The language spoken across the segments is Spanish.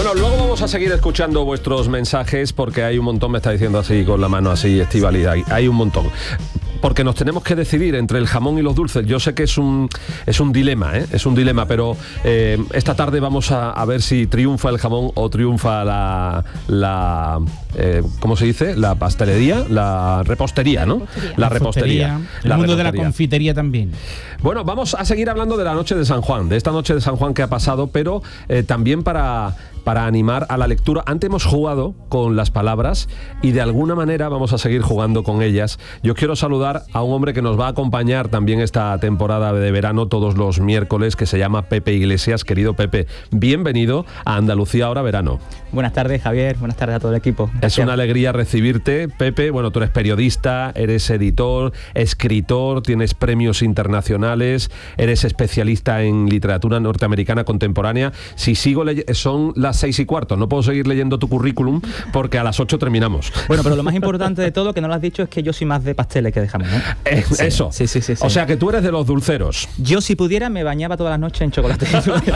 Bueno, luego vamos a seguir escuchando vuestros mensajes porque hay un montón, me está diciendo así con la mano así, Estíbaliz, hay un montón. Porque nos tenemos que decidir entre el jamón y los dulces. Yo sé que es un dilema, es un dilema, pero esta tarde vamos a ver si triunfa el jamón o triunfa la ¿cómo se dice? La pastelería, la repostería, ¿no? La repostería. El mundo de la confitería también. Bueno, vamos a seguir hablando de la noche de San Juan, de esta noche de San Juan que ha pasado, pero también para animar a la lectura. Antes hemos jugado con las palabras y de alguna manera vamos a seguir jugando con ellas. Yo quiero saludar a un hombre que nos va a acompañar también esta temporada de verano todos los miércoles, que se llama Pepe Iglesias. Querido Pepe, bienvenido a Andalucía Ahora Verano. Buenas tardes, Javier. Buenas tardes a todo el equipo. Gracias. Es una alegría recibirte, Pepe. Bueno, tú eres periodista, eres editor, escritor, tienes premios internacionales, eres especialista en literatura norteamericana contemporánea. Si sigo son las 6:15, no puedo seguir leyendo tu currículum porque a las 8 terminamos. Bueno, pero lo más importante de todo, que no lo has dicho, es que yo soy más de pasteles que de jamón, ¿eh? Sí, eso. Sí. O sea que tú eres de los dulceros. Yo, si pudiera, me bañaba todas las noches en chocolate.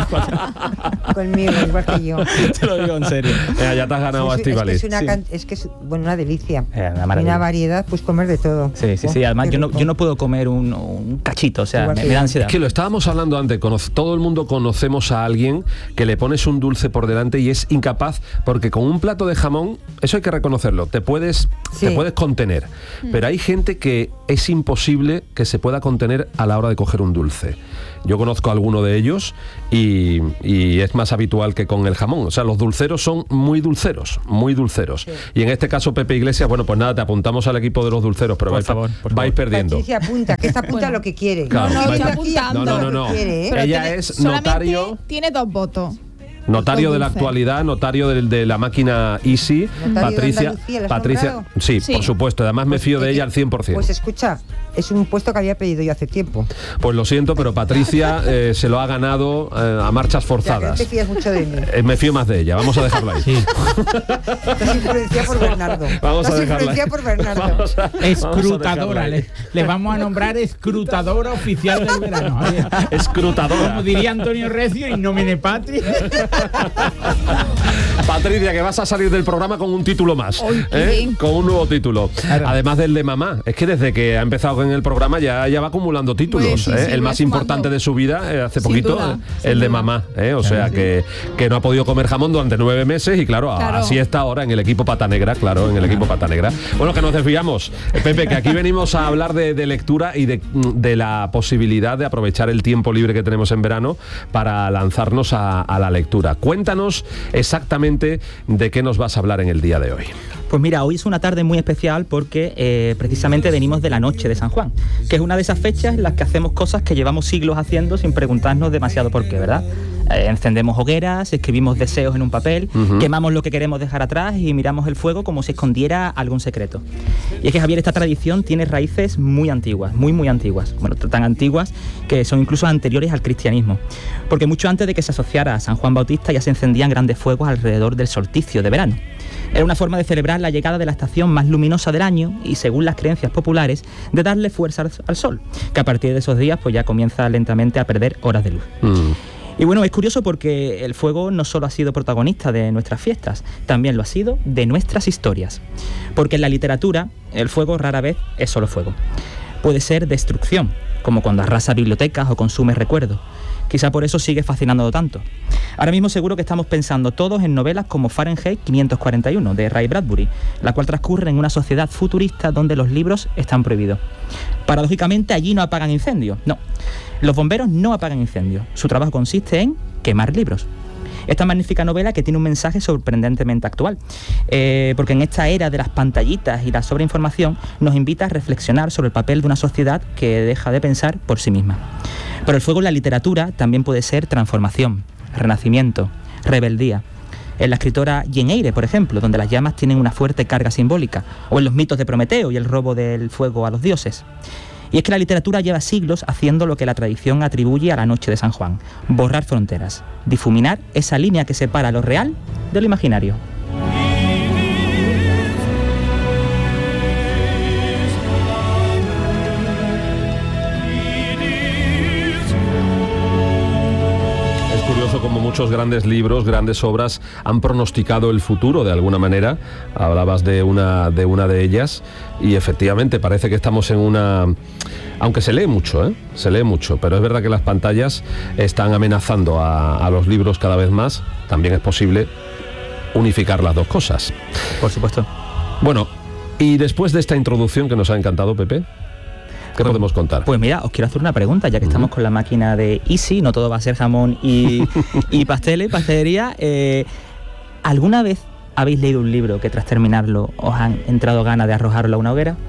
Conmigo, igual que yo. Te lo digo en serio. Ya te has ganado a Estíbaliz. Es que es una delicia. Una variedad, pues comer de todo. Sí. Además, yo no puedo comer un cachito, o sea, me da ansiedad. Es que lo estábamos hablando antes, todo el mundo conocemos a alguien que le pones un dulce por delante y es incapaz, porque con un plato de jamón, eso hay que reconocerlo, te puedes contener, pero hay gente que es imposible que se pueda contener a la hora de coger un dulce. Yo conozco a alguno de ellos y es más habitual que con el jamón. O sea, los dulceros son muy dulceros. Sí. Y en este caso, Pepe Iglesias, bueno, pues nada, te apuntamos al equipo de los dulceros, pero vais perdiendo. Patricia apunta, que esta apunta lo que quiere. Claro, no está apuntando. No. Pero ella es notario. Tiene 2 votos. Notario de la actualidad, notario de la máquina Easy, Patricia. Sí, por supuesto, además me fío de ella al 100%. Pues escucha, es un puesto que había pedido yo hace tiempo. Pues lo siento, pero Patricia se lo ha ganado a marchas forzadas. O sea, que no te fías mucho de mí. Me fío más de ella, vamos a dejarla ahí. Sí. Estás influenciada por Bernardo. Vamos a dejarla ahí. Por Bernardo. Escrutadora, le vamos a nombrar escrutadora oficial del verano. Escrutadora. Como diría Antonio Recio, y nomine patri. Patricia, que vas a salir del programa con un título más, con un nuevo título, además del de mamá. Es que desde que ha empezado con el programa ya va acumulando títulos, pues sí, el más importante de su vida hace poquito, el de mamá, o sea que no ha podido comer jamón durante 9 meses y claro. Así está ahora en el equipo Pata Negra, Bueno, que nos desviamos, Pepe, que aquí venimos a hablar de lectura y de la posibilidad de aprovechar el tiempo libre que tenemos en verano para lanzarnos a la lectura. Cuéntanos exactamente de qué nos vas a hablar en el día de hoy. Pues mira, hoy es una tarde muy especial porque precisamente venimos de la noche de San Juan, que es una de esas fechas en las que hacemos cosas que llevamos siglos haciendo sin preguntarnos demasiado por qué, ¿verdad? Encendemos hogueras, escribimos deseos en un papel, quemamos lo que queremos dejar atrás y miramos el fuego como si escondiera algún secreto. Y es que, Javier, esta tradición tiene raíces muy antiguas, muy antiguas. Bueno, tan antiguas que son incluso anteriores al cristianismo. Porque mucho antes de que se asociara a San Juan Bautista ya se encendían grandes fuegos alrededor del solsticio de verano. Era una forma de celebrar la llegada de la estación más luminosa del año y, según las creencias populares, de darle fuerza al sol, que a partir de esos días pues ya comienza lentamente a perder horas de luz. Y bueno, es curioso porque el fuego no solo ha sido protagonista de nuestras fiestas, también lo ha sido de nuestras historias. Porque en la literatura, el fuego rara vez es solo fuego. Puede ser destrucción, como cuando arrasa bibliotecas o consume recuerdos. Quizá por eso sigue fascinando tanto. Ahora mismo seguro que estamos pensando todos en novelas como Fahrenheit 541 de Ray Bradbury, la cual transcurre en una sociedad futurista donde los libros están prohibidos. Paradójicamente, allí no apagan incendios. No, los bomberos no apagan incendios. Su trabajo consiste en quemar libros. Esta magnífica novela que tiene un mensaje sorprendentemente actual, porque en esta era de las pantallitas y la sobreinformación nos invita a reflexionar sobre el papel de una sociedad que deja de pensar por sí misma. Pero el fuego en la literatura también puede ser transformación, renacimiento, rebeldía. En la escritora Jane Eyre, por ejemplo, donde las llamas tienen una fuerte carga simbólica, o en los mitos de Prometeo y el robo del fuego a los dioses. Y es que la literatura lleva siglos haciendo lo que la tradición atribuye a la noche de San Juan: borrar fronteras, difuminar esa línea que separa lo real de lo imaginario. caso, como muchos grandes libros, grandes obras, han pronosticado el futuro de alguna manera. Hablabas de una de ellas y efectivamente parece que estamos en una... Aunque se lee mucho, pero es verdad que las pantallas están amenazando a los libros cada vez más. También es posible unificar las dos cosas. Por supuesto. Bueno, y después de esta introducción que nos ha encantado, Pepe, ¿qué podemos contar? Pues mira, os quiero hacer una pregunta, ya que estamos con la máquina de Easy, no todo va a ser jamón y pasteles, pastelería. ¿Alguna vez habéis leído un libro que tras terminarlo os han entrado ganas de arrojarlo a una hoguera?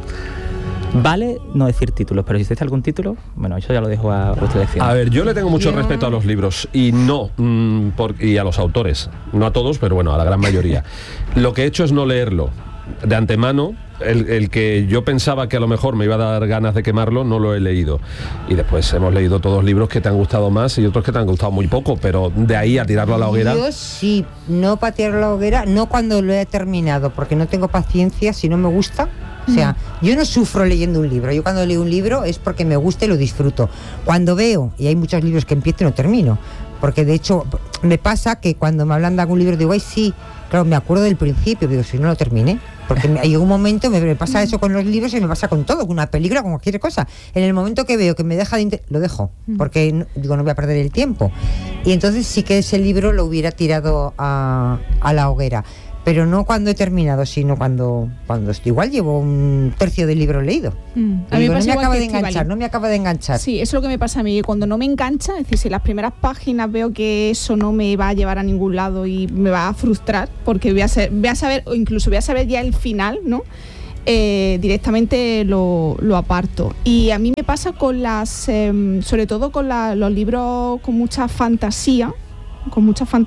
Vale no decir títulos, pero si existe algún título, bueno, eso ya lo dejo a vuestra elección. A ver, yo le tengo mucho respeto a los libros y y a los autores, no a todos, pero bueno, a la gran mayoría. Lo que he hecho es no leerlo de antemano. El que yo pensaba que a lo mejor me iba a dar ganas de quemarlo, no lo he leído. Y después hemos leído todos libros que te han gustado más y otros que te han gustado muy poco, pero de ahí a tirarlo a la hoguera... Yo sí, no para tirarlo a la hoguera, no cuando lo he terminado, porque no tengo paciencia si no me gusta. O sea, yo no sufro leyendo un libro. Yo cuando leo un libro es porque me gusta y lo disfruto. Cuando veo, y hay muchos libros que empiezo y no termino, porque de hecho me pasa que cuando me hablan de algún libro digo, ay sí, claro, me acuerdo del principio, digo, si no lo terminé. Porque hay un momento, me pasa eso con los libros y me pasa con todo, con una película, con cualquier cosa. En el momento que veo que me deja de lo dejo, porque digo, no voy a perder el tiempo. Y entonces sí que ese libro lo hubiera tirado a la hoguera. Pero no cuando he terminado, sino cuando estoy, igual llevo un tercio del libro leído. A mí digo, me no me acaba de enganchar, enganchar, no me acaba de enganchar. Sí, eso es lo que me pasa a mí. Cuando no me engancha, es decir, si en las primeras páginas veo que eso no me va a llevar a ningún lado y me va a frustrar, porque voy a saber, o incluso voy a saber ya el final, ¿no? Directamente lo aparto. Y a mí me pasa con sobre todo con los libros con mucha fantasía. A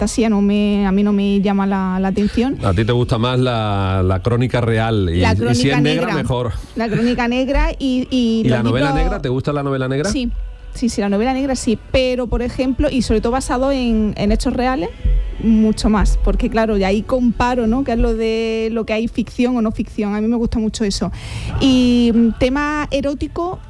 mí no me llama la atención. A ti te gusta más la crónica real y si es negra mejor. La crónica negra y la novela negra, ¿te gusta la novela negra? Sí, la novela negra sí, pero por ejemplo, y sobre todo basado en hechos reales, mucho más, porque claro, ya ahí comparo, ¿no? Que es lo que hay ficción o no ficción. A mí me gusta mucho eso. Y tema erótico,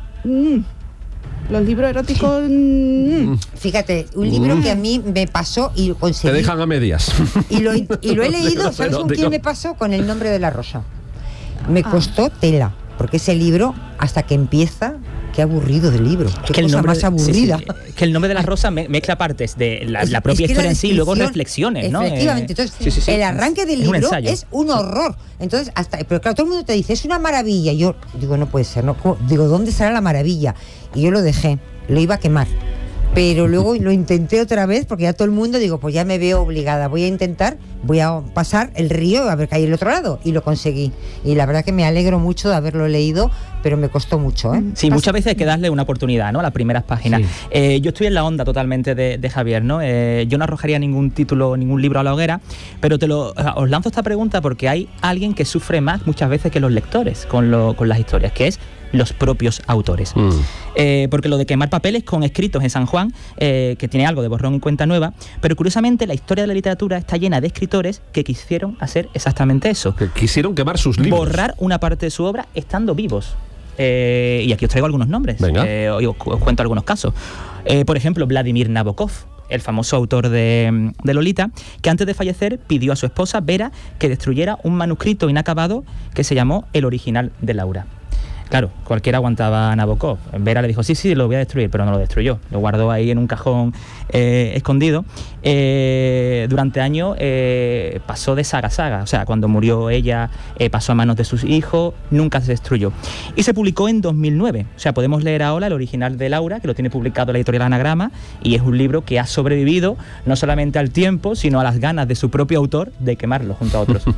los libros eróticos... Fíjate, un libro que a mí me pasó y lo conseguí. Te dejan a medias. Y lo he leído, ¿sabes con quién me pasó? Con El nombre de la rosa. Me costó tela, porque ese libro, hasta que empieza, qué aburrido de libro. Qué cosa más aburrida. Es que El nombre de la rosa mezcla partes de la propia historia en sí y luego reflexiones, ¿no? Efectivamente. Entonces, el arranque del libro es un horror. Entonces, pero claro, todo el mundo te dice, es una maravilla. Yo digo, no puede ser, no. Digo, ¿dónde será la maravilla? Y yo lo dejé, lo iba a quemar. Pero luego lo intenté otra vez porque ya todo el mundo, digo, pues ya me veo obligada, voy a pasar el río a ver qué hay al otro lado, y lo conseguí. Y la verdad que me alegro mucho de haberlo leído, pero me costó mucho, ¿eh? Sí, muchas veces hay que darle una oportunidad, ¿no? A las primeras páginas. Sí. Yo estoy en la onda totalmente de Javier, ¿no? Yo no arrojaría ningún título, ningún libro a la hoguera, pero os lanzo esta pregunta porque hay alguien que sufre más muchas veces que los lectores con las historias, que es los propios autores. Porque lo de quemar papeles con escritos en San Juan, que tiene algo de borrón y cuenta nueva, pero curiosamente la historia de la literatura está llena de escritores que quisieron hacer exactamente eso. Que quisieron quemar sus libros. Borrar una parte de su obra estando vivos. Y aquí os traigo algunos nombres. Os cuento algunos casos. Por ejemplo, Vladimir Nabokov, el famoso autor de Lolita, que antes de fallecer pidió a su esposa Vera que destruyera un manuscrito inacabado que se llamó El original de Laura. Claro, cualquiera aguantaba a Nabokov. Vera le dijo, sí, lo voy a destruir, pero no lo destruyó. Lo guardó ahí en un cajón escondido. Durante años pasó de saga a saga. O sea, cuando murió ella, pasó a manos de sus hijos, nunca se destruyó. Y se publicó en 2009. O sea, podemos leer ahora el original de Laura, que lo tiene publicado la editorial Anagrama, y es un libro que ha sobrevivido no solamente al tiempo, sino a las ganas de su propio autor de quemarlo junto a otros.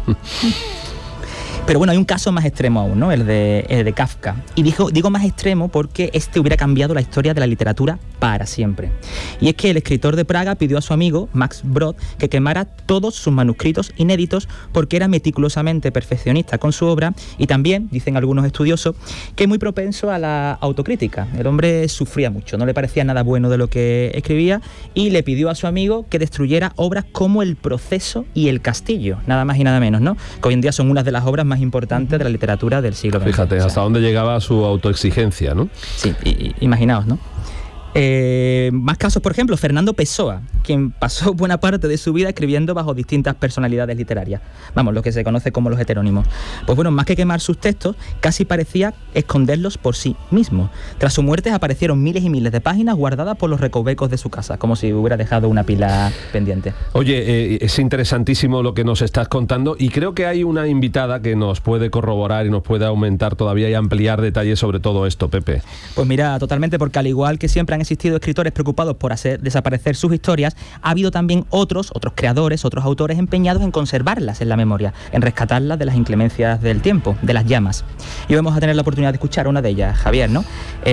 Pero bueno, hay un caso más extremo aún, ¿no? El de Kafka. Y digo más extremo porque hubiera cambiado la historia de la literatura para siempre. Y es que el escritor de Praga pidió a su amigo, Max Brod, que quemara todos sus manuscritos inéditos porque era meticulosamente perfeccionista con su obra y también, dicen algunos estudiosos, que muy propenso a la autocrítica. El hombre sufría mucho, no le parecía nada bueno de lo que escribía y le pidió a su amigo que destruyera obras como El proceso y El castillo, nada más y nada menos, ¿no? Que hoy en día son unas de las obras más importantes de la literatura del siglo XX. Fíjate, hasta dónde llegaba su autoexigencia, ¿no? Sí, imaginaos, ¿no? Más casos, por ejemplo, Fernando Pessoa, quien pasó buena parte de su vida escribiendo bajo distintas personalidades literarias, vamos, lo que se conoce como los heterónimos. Pues bueno, más que quemar sus textos, casi parecía esconderlos por sí mismo. Tras su muerte aparecieron miles y miles de páginas guardadas por los recovecos de su casa, como si hubiera dejado una pila pendiente. Oye, es interesantísimo lo que nos estás contando y creo que hay una invitada que nos puede corroborar y nos puede aumentar todavía y ampliar detalles sobre todo esto, Pepe. Pues mira, totalmente, porque al igual que siempre han existido escritores preocupados por hacer desaparecer sus historias, ha habido también otros creadores, otros autores empeñados en conservarlas en la memoria, en rescatarlas de las inclemencias del tiempo, de las llamas. Y vamos a tener la oportunidad de escuchar a una de ellas, Javier, ¿no?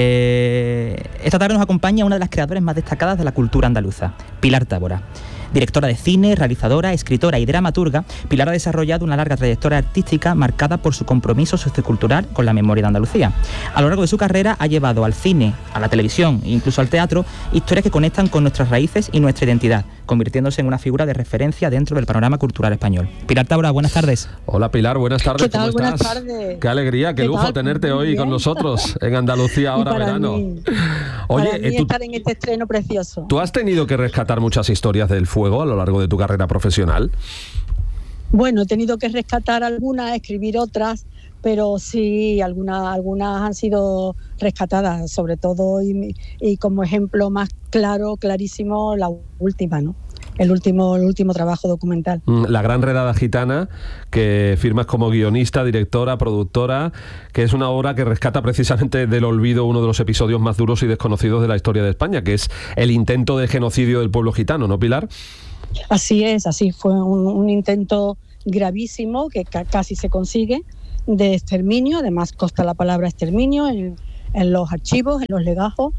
Esta tarde nos acompaña una de las creadoras más destacadas de la cultura andaluza, Pilar Tábora. Directora de cine, realizadora, escritora y dramaturga, Pilar ha desarrollado una larga trayectoria artística marcada por su compromiso sociocultural con la memoria de Andalucía. A lo largo de su carrera ha llevado al cine, a la televisión e incluso al teatro historias que conectan con nuestras raíces y nuestra identidad, convirtiéndose en una figura de referencia dentro del panorama cultural español. Pilar Tábora, buenas tardes. Hola Pilar, buenas tardes. ¿Qué tal? ¿Cómo estás? Buenas tardes. Qué alegría, qué lujo tenerte hoy con nosotros en Andalucía ahora verano. Oye, para mí estar en este estreno precioso. ¿Tú has tenido que rescatar muchas historias del fuego a lo largo de tu carrera profesional? Bueno, he tenido que rescatar algunas, escribir otras, pero sí, algunas han sido rescatadas, sobre todo, y como ejemplo más clarísimo, la última, ¿no? El último trabajo documental. La Gran Redada Gitana, que firmas como guionista, directora, productora, que es una obra que rescata precisamente del olvido uno de los episodios más duros y desconocidos de la historia de España, que es el intento de genocidio del pueblo gitano, ¿no, Pilar? Así es, así fue un intento gravísimo que casi se consigue, de exterminio, además consta la palabra exterminio en los archivos, en los legajos,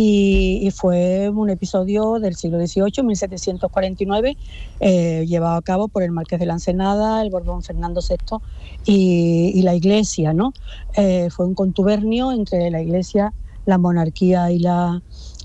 y fue un episodio del siglo XVIII, 1749, llevado a cabo por el Marqués de la Ensenada, el Borbón Fernando VI y la Iglesia, ¿no? Fue un contubernio entre la Iglesia, la monarquía y la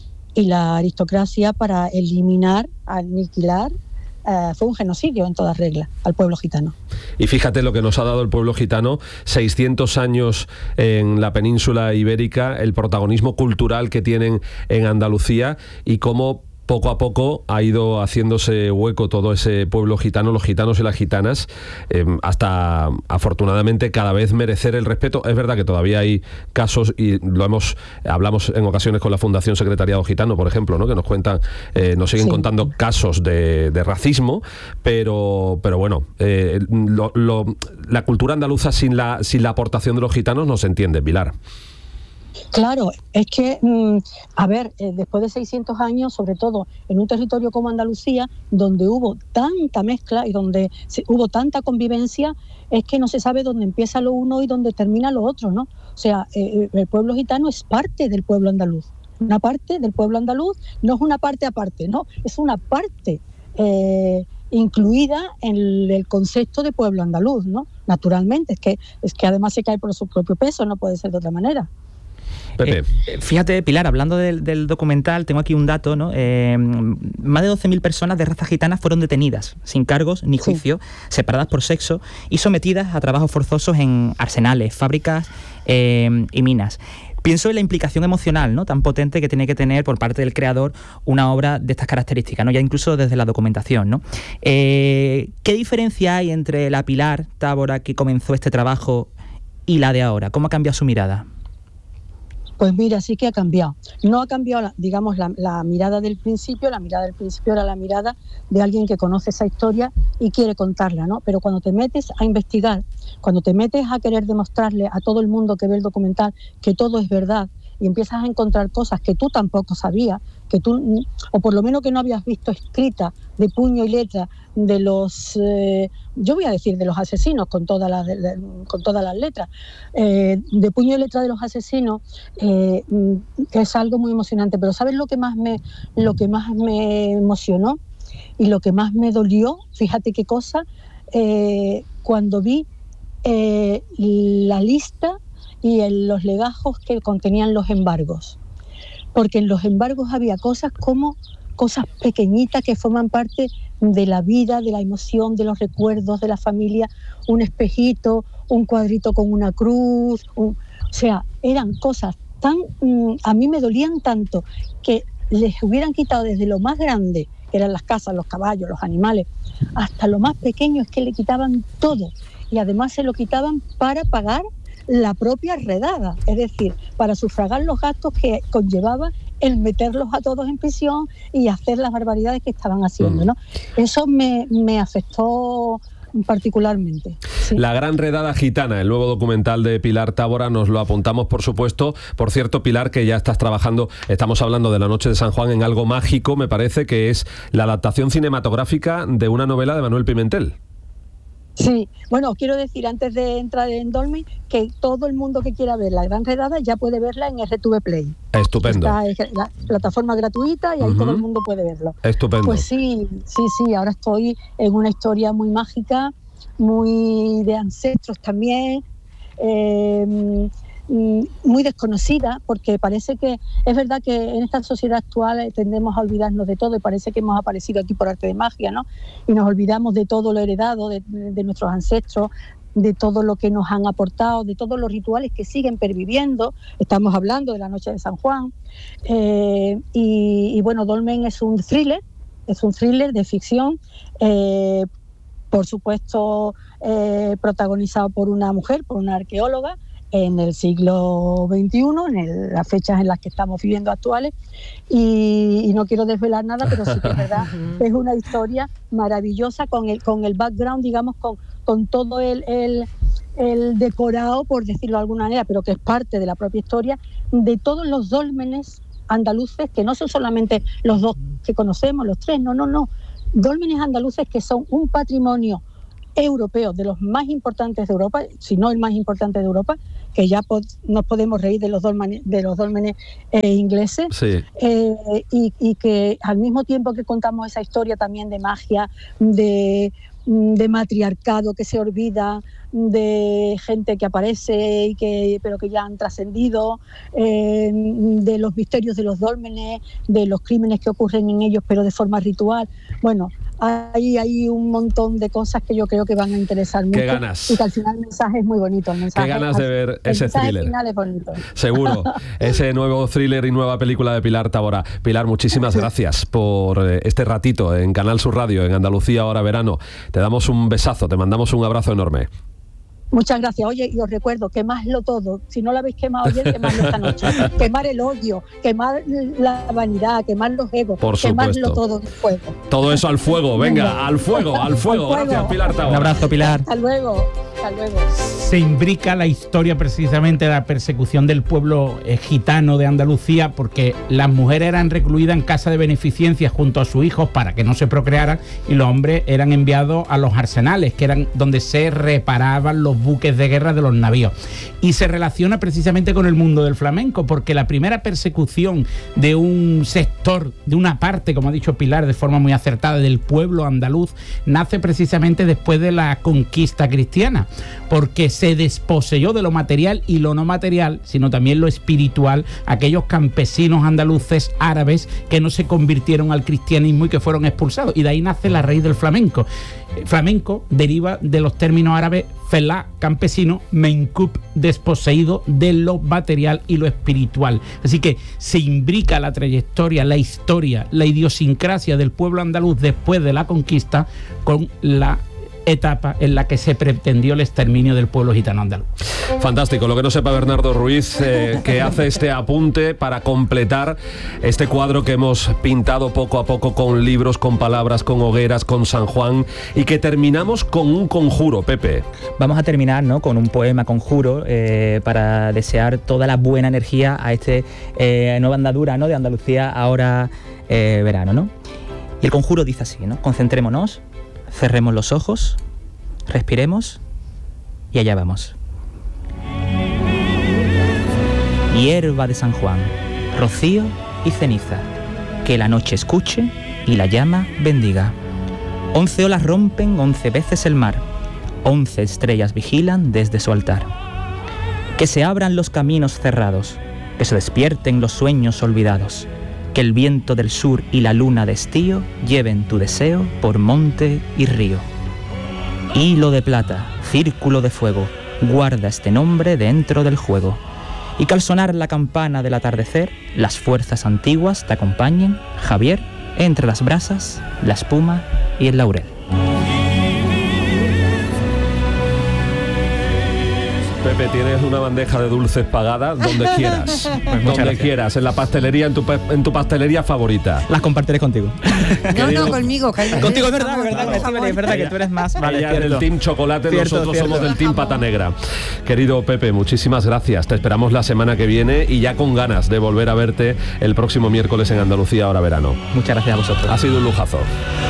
aristocracia para eliminar, aniquilar. Fue un genocidio en toda regla al pueblo gitano. Y fíjate lo que nos ha dado el pueblo gitano, 600 años en la península ibérica, el protagonismo cultural que tienen en Andalucía y cómo poco a poco ha ido haciéndose hueco todo ese pueblo gitano, los gitanos y las gitanas, hasta afortunadamente cada vez merecer el respeto. Es verdad que todavía hay casos, y hablamos en ocasiones con la Fundación Secretariado Gitano, por ejemplo, ¿no? Que nos cuentan, nos siguen contando casos de racismo, pero bueno, la cultura andaluza sin la aportación de los gitanos no se entiende, Pilar. Claro, es que, después de 600 años, sobre todo en un territorio como Andalucía, donde hubo tanta mezcla y donde hubo tanta convivencia, es que no se sabe dónde empieza lo uno y dónde termina lo otro, ¿no? O sea, el pueblo gitano es parte del pueblo andaluz. Una parte del pueblo andaluz no es una parte aparte, no, es una parte incluida en el concepto de pueblo andaluz, ¿no? Naturalmente, es que además se cae por su propio peso, no puede ser de otra manera. Pepe. Fíjate, Pilar, hablando del documental, tengo aquí un dato, ¿no? Más de 12.000 personas de raza gitana fueron detenidas, sin cargos ni juicio, separadas por sexo y sometidas a trabajos forzosos en arsenales, fábricas y minas. Pienso en la implicación emocional, ¿no?, tan potente que tiene que tener por parte del creador una obra de estas características, ¿no?, ya incluso desde la documentación, ¿no? ¿Qué diferencia hay entre la Pilar Tábora que comenzó este trabajo y la de ahora? ¿Cómo ha cambiado su mirada? Pues mira, sí que ha cambiado. No ha cambiado, digamos, la mirada del principio. La mirada del principio era la mirada de alguien que conoce esa historia y quiere contarla, ¿no? Pero cuando te metes a investigar, cuando te metes a querer demostrarle a todo el mundo que ve el documental que todo es verdad y empiezas a encontrar cosas que tú tampoco sabías, que tú, o por lo menos que no habías visto escritas de puño y letra de los, yo voy a decir de los asesinos con todas las letras, de puño y letra de los asesinos, es algo muy emocionante. Pero ¿sabes lo que más me emocionó y lo que más me dolió? Fíjate qué cosa, cuando vi la lista y los legajos que contenían los embargos. Porque en los embargos había cosas pequeñitas que forman parte de la vida, de la emoción, de los recuerdos de la familia, un espejito, un cuadrito con una cruz, o sea, eran cosas a mí me dolían tanto que les hubieran quitado desde lo más grande, que eran las casas, los caballos, los animales, hasta lo más pequeño, es que le quitaban todo. Y además se lo quitaban para pagar la propia redada, es decir, para sufragar los gastos que conllevaba el meterlos a todos en prisión y hacer las barbaridades que estaban haciendo, ¿no? Eso me afectó particularmente. Sí. La gran redada gitana, el nuevo documental de Pilar Tábora, nos lo apuntamos, por supuesto. Por cierto, Pilar, que ya estás trabajando, estamos hablando de La Noche de San Juan, en algo mágico, me parece, que es la adaptación cinematográfica de una novela de Manuel Pimentel. Sí, bueno, quiero decir, antes de entrar en Dolmen, que todo el mundo que quiera ver La Gran Redada ya puede verla en RTV Play. Estupendo. Está la plataforma gratuita y ahí todo el mundo puede verlo. Estupendo. Pues sí, ahora estoy en una historia muy mágica, muy de ancestros también, muy desconocida, porque parece que es verdad que en esta sociedad actual tendemos a olvidarnos de todo y parece que hemos aparecido aquí por arte de magia, ¿no? Y nos olvidamos de todo lo heredado de nuestros ancestros, de todo lo que nos han aportado, de todos los rituales que siguen perviviendo. Estamos hablando de La Noche de San Juan, y bueno, Dolmen es un thriller de ficción, por supuesto protagonizado por una mujer, por una arqueóloga, en el siglo XXI, en las fechas en las que estamos viviendo actuales, y no quiero desvelar nada, pero sí que es verdad, es una historia maravillosa con el background, digamos, con todo el decorado, por decirlo de alguna manera, pero que es parte de la propia historia, de todos los dólmenes andaluces, que no son solamente los dos que conocemos, los tres, no, dólmenes andaluces que son un patrimonio europeo, de los más importantes de Europa, si no el más importante de Europa, que ya nos podemos reír de los dólmenes ingleses, sí. Y que al mismo tiempo que contamos esa historia también de magia, de matriarcado que se olvida, de gente que aparece pero que ya han trascendido, de los misterios de los dólmenes, de los crímenes que ocurren en ellos pero de forma ritual. Bueno, hay un montón de cosas que yo creo que van a interesar mucho. Qué ganas. Y que al final el mensaje es muy bonito. Qué ganas de ver ese thriller. El final es bonito. Seguro. Ese nuevo thriller y nueva película de Pilar Tábora. Pilar, muchísimas gracias por este ratito en Canal Sur Radio, en Andalucía Ahora Verano. Te damos un besazo, te mandamos un abrazo enorme. Muchas gracias. Oye, y os recuerdo, quemadlo todo. Si no lo habéis quemado ayer, quemadlo esta noche. Quemar el odio, quemar la vanidad, quemar los egos, por quemarlo supuesto. todo en fuego. Todo eso al fuego, venga, al fuego. Gracias, Pilar Tábora. Un abrazo, Pilar. Hasta luego. Se imbrica la historia precisamente de la persecución del pueblo gitano de Andalucía, porque las mujeres eran recluidas en casa de beneficencia junto a sus hijos para que no se procrearan, y los hombres eran enviados a los arsenales, que eran donde se reparaban los buques de guerra de los navíos. Y se relaciona precisamente con el mundo del flamenco, porque la primera persecución de un sector, de una parte, como ha dicho Pilar de forma muy acertada, del pueblo andaluz, nace precisamente después de la conquista cristiana, porque se desposeyó de lo material y lo no material, sino también lo espiritual, aquellos campesinos andaluces árabes que no se convirtieron al cristianismo y que fueron expulsados, y de ahí nace la raíz del flamenco. Flamenco deriva de los términos árabes felá, campesino, menkup, desposeído de lo material y lo espiritual. Así que se imbrica la trayectoria, la historia, la idiosincrasia del pueblo andaluz después de la conquista con la etapa en la que se pretendió el exterminio del pueblo gitano andaluz. Fantástico, lo que no sepa Bernardo Ruiz, que hace este apunte para completar este cuadro que hemos pintado poco a poco con libros, con palabras, con hogueras, con San Juan, y que terminamos con un conjuro, Pepe. Vamos a terminar, ¿no?, con un poema conjuro para desear toda la buena energía a nueva andadura, ¿no?, de Andalucía Ahora Verano, ¿no? Y el conjuro dice así, ¿no? Concentrémonos, cerremos los ojos, respiremos y allá vamos. Hierba de San Juan, rocío y ceniza, que la noche escuche y la llama bendiga. 11 olas rompen 11 veces el mar, 11 estrellas vigilan desde su altar. Que se abran los caminos cerrados, que se despierten los sueños olvidados, que el viento del sur y la luna de estío lleven tu deseo por monte y río. Hilo de plata, círculo de fuego, guarda este nombre dentro del juego. y que al sonar la campana del atardecer, las fuerzas antiguas te acompañen, Javier, entre las brasas, la espuma y el laurel. Pepe, tienes una bandeja de dulces pagada donde quieras. Pues donde quieras, en la pastelería, en tu pastelería favorita. Las compartiré contigo. No, conmigo. Contigo es verdad, es verdad que tú eres más. Vale, ella del team chocolate, nosotros somos del team pata negra. Querido Pepe, muchísimas gracias. Te esperamos la semana que viene y ya con ganas de volver a verte el próximo miércoles en Andalucía Ahora Verano. Muchas gracias a vosotros. Ha sido un lujazo.